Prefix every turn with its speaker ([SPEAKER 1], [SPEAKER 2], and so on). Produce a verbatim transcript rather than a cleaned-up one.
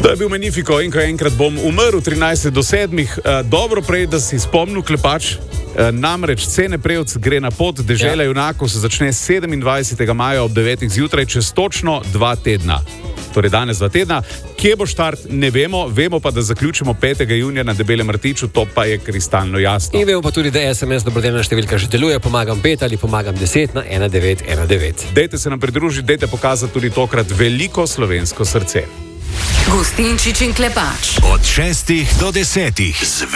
[SPEAKER 1] To je bil Magnifico in ko enkrat bom umrl trinajst do sedmih. Uh, dobro prej, da si spomnil, Klepač. Uh, namreč Cene Prevc gre na pot, dežela ja. junakov se začne sedemindvajsetega maja ob devetih zjutraj, čez točno dva tedna. Torej danes dva tedna. Kje bo štart, ne vemo, vemo pa, da zaključimo petega junija na Debelem rtiču, to pa je kristalno jasno.
[SPEAKER 2] In vemo pa tudi, da es em es dobrodelna številka že deluje, pomagam pet ali pomagam deset na ena devet ena devet.
[SPEAKER 1] Dejte se nam pridružiti, dejte pokazati tudi tokrat veliko slovensko srce.
[SPEAKER 3] Gustinčič in Klepač.
[SPEAKER 4] Od šestih do desetih.